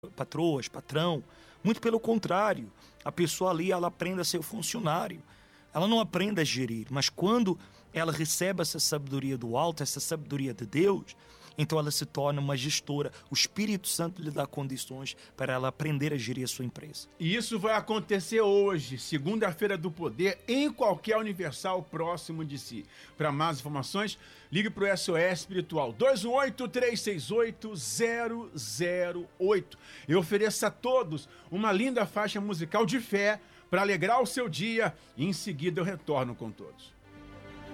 patroas, patrão. Muito pelo contrário, a pessoa ali, ela aprende a ser funcionário. Ela não aprende a gerir, mas quando ela recebe essa sabedoria do alto, essa sabedoria de Deus, então ela se torna uma gestora. O Espírito Santo lhe dá condições para ela aprender a gerir a sua empresa. E isso vai acontecer hoje, segunda-feira do poder, em qualquer Universal próximo de si. Para mais informações, ligue para o SOS Espiritual 218-368-008. Eu ofereço a todos uma linda faixa musical de fé para alegrar o seu dia e em seguida eu retorno com todos.